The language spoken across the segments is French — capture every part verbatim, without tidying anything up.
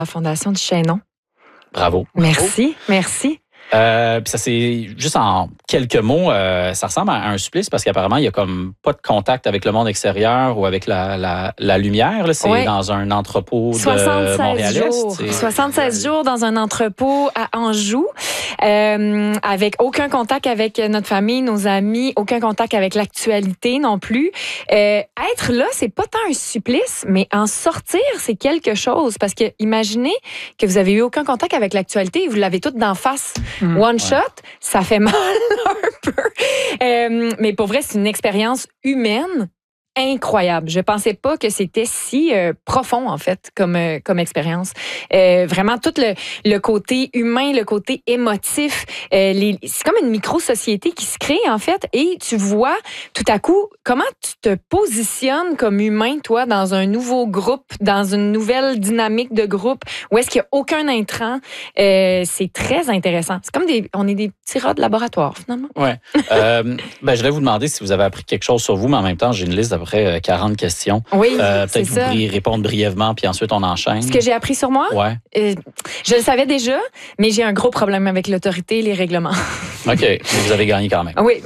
la Fondation du Chaînon. Bravo. Merci, merci. Euh, puis ça, c'est juste en quelques mots, euh, ça ressemble à un supplice parce qu'apparemment, il n'y a comme pas de contact avec le monde extérieur ou avec la, la, la lumière. Là. C'est ouais. dans un entrepôt de Montréal-Est. soixante-seize jours dans un entrepôt à Anjou, euh, avec aucun contact avec notre famille, nos amis, aucun contact avec l'actualité non plus. Euh, être là, c'est pas tant un supplice, mais en sortir, c'est quelque chose. Parce que imaginez que vous avez eu aucun contact avec l'actualité et vous l'avez toute d'en face. Mmh. One shot, ouais. ça fait mal un peu. Euh, mais pour vrai, c'est une expérience humaine incroyable. Je pensais pas que c'était si euh, profond, en fait, comme, euh, comme expérience. Euh, vraiment, tout le, le côté humain, le côté émotif, euh, les, c'est comme une micro-société qui se crée, en fait, et tu vois tout à coup comment tu te positionnes comme humain, toi, dans un nouveau groupe, dans une nouvelle dynamique de groupe, où est-ce qu'il n'y a aucun intrant. Euh, c'est très intéressant. C'est comme des... On est des petits rats de laboratoire, finalement. Oui. Euh, ben, je voulais vous demander si vous avez appris quelque chose sur vous, mais en même temps, j'ai une liste d'à peu près quarante questions. Oui, euh, peut-être c'est que vous ça. pourriez répondre brièvement, puis ensuite on enchaîne. Ce que j'ai appris sur moi? Ouais. Euh, je le savais déjà, mais j'ai un gros problème avec l'autorité et les règlements. OK. Vous avez gagné quand même. Oui.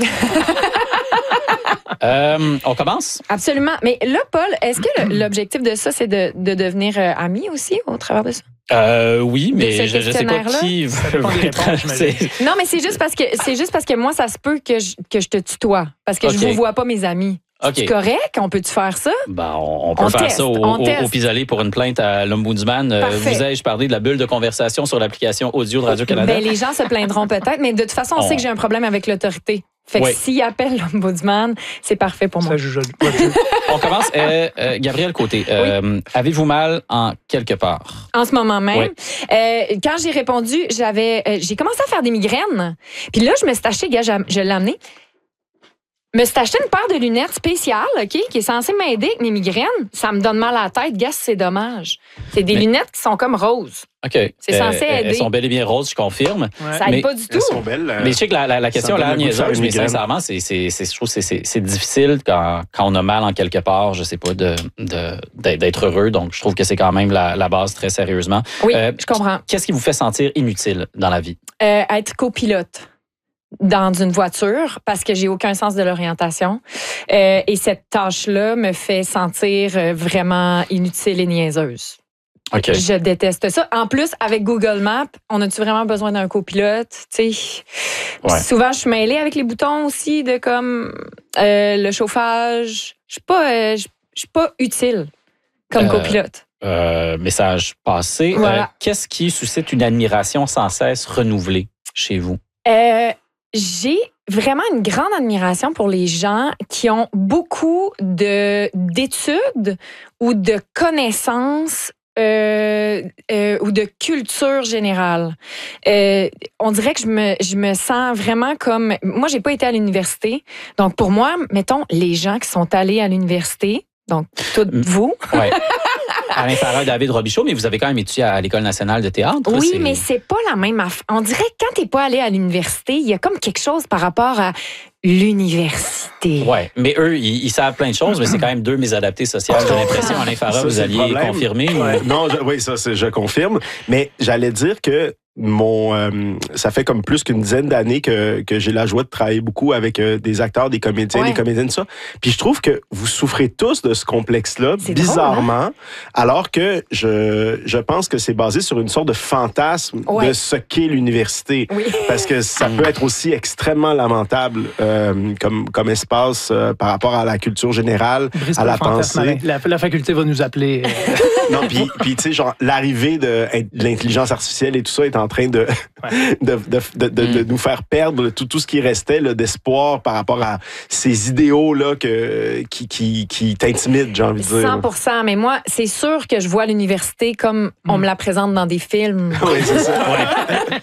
euh, on commence? Absolument. Mais là, Paul, est-ce que l'objectif de ça, c'est de, de devenir euh, ami aussi au travers de ça? Euh, oui, mais je, je sais pas qui veut réponse, Non, mais c'est juste parce que c'est juste parce que moi, ça se peut que je, que je te tutoie. Parce que okay. je ne vous vois pas, mes amis. Okay. C'est correct? On peut-tu faire ça? Ben, on, on peut on faire teste, ça au, au, au pis-aller pour une plainte à l'Ombudsman. Euh, vous ai-je parlé de la bulle de conversation sur l'application audio de Radio-Canada? Ben, les gens se plaindront peut-être, mais de toute façon, on, on... sait que j'ai un problème avec l'autorité. Fait que oui. s'il appelle l'Ombudsman, c'est parfait pour moi. Ça, je, je, je, on commence. Euh, euh, Gabrielle Côté, euh, oui. avez-vous mal en quelque part? En ce moment même. Oui. Euh, quand j'ai répondu, j'avais, euh, j'ai commencé à faire des migraines. Puis là, je me suis acheté, gars, je l'ai amené. Je me suis acheté une paire de lunettes spéciales, OK, qui est censée m'aider avec mes migraines. Ça me donne mal à la tête. Gars, c'est dommage. C'est des mais... lunettes qui sont comme roses. OK. C'est censé euh, aider. Elles sont bel et bien roses, je confirme. Ouais. Ça aide mais, pas du tout. Elles sont belles. Euh, mais je sais que la, la, la question, là, niaiseuse, mais sincèrement, c'est, c'est, c'est, je trouve que c'est, c'est difficile quand, quand on a mal en quelque part, je sais pas, de, de, d'être heureux. Donc, je trouve que c'est quand même la, la base très sérieusement. Oui, euh, je comprends. Qu'est-ce qui vous fait sentir inutile dans la vie? Euh, être copilote dans une voiture parce que j'ai aucun sens de l'orientation. Euh, et cette tâche-là me fait sentir vraiment inutile et niaiseuse. Okay. Je déteste ça. En plus, avec Google Maps, on a-tu vraiment besoin d'un copilote? Tu sais, ouais. Souvent, je suis mêlée avec les boutons aussi de comme euh, le chauffage. Je suis pas, euh, je suis pas utile comme euh, copilote. Euh, message passé. Voilà. Euh, qu'est-ce qui suscite une admiration sans cesse renouvelée chez vous? Euh, J'ai vraiment une grande admiration pour les gens qui ont beaucoup de, d'études ou de connaissances euh, euh, ou de culture générale. Euh, on dirait que je me, je me sens vraiment comme... Moi, j'ai pas été à l'université. Donc, pour moi, mettons, les gens qui sont allés à l'université, donc, toutes vous... Ouais. Alain Farah, David Robichaud, mais vous avez quand même étudié à l'École nationale de théâtre. Oui, c'est... mais c'est pas la même affaire. On dirait que quand t'es pas allé à l'université, il y a comme quelque chose par rapport à l'université. Oui, mais eux, ils, ils savent plein de choses, mais c'est quand même deux mésadaptés sociales. J'ai l'impression, Alain Farah, vous alliez confirmer. Ouais. Ou... Non, je, oui, ça, c'est, je confirme. Mais j'allais dire que mon, euh, ça fait comme plus qu'une dizaine d'années que, que j'ai la joie de travailler beaucoup avec euh, des acteurs, des comédiens, ouais. des comédiennes, ça. Puis je trouve que vous souffrez tous de ce complexe-là, c'est bizarrement, drôle, hein? Alors que je, je pense que c'est basé sur une sorte de fantasme ouais. de ce qu'est l'université. Oui. Parce que ça peut être aussi extrêmement lamentable euh, comme, comme espace euh, par rapport à la culture générale, Brise à la pensée. La, la faculté va nous appeler. Non, puis, puis tu sais, genre, l'arrivée de, de l'intelligence artificielle et tout ça est en train de, ouais. de, de, de, de, de nous faire perdre tout, tout ce qui restait là, d'espoir par rapport à ces idéaux-là que, qui, qui, qui t'intimident, j'ai envie de dire. cent pour cent, mais moi, c'est sûr que je vois l'université comme on mm. me la présente dans des films. Oui, c'est ça. Ouais.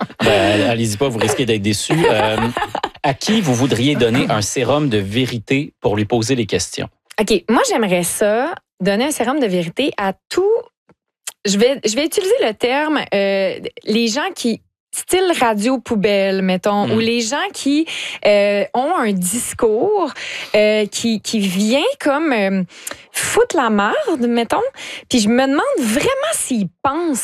Ben, allez-y pas, vous risquez d'être déçus. Euh, à qui vous voudriez donner un sérum de vérité pour lui poser les questions? OK, moi, j'aimerais ça, donner un sérum de vérité à tout... Je vais, je vais utiliser le terme euh, les gens qui style radio poubelle, mettons, mmh. ou les gens qui euh, ont un discours euh, qui, qui vient comme euh, foutre la merde, mettons. Puis je me demande vraiment s'ils pensent